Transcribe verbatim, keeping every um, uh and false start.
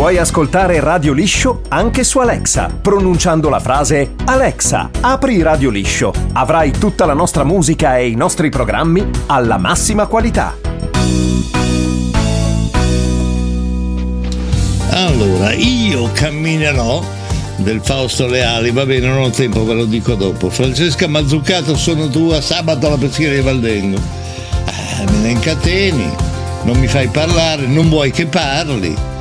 Puoi ascoltare Radio Liscio anche su Alexa, pronunciando la frase Alexa, apri Radio Liscio. Avrai tutta la nostra musica e i nostri programmi alla massima qualità. Allora, io camminerò del Fausto Leali, va bene, non ho tempo, ve lo dico dopo. Francesca Mazzucato, sono tua, sabato alla Peschiera di Valdengo. Ah, me ne incateni, non mi fai parlare, non vuoi che parli.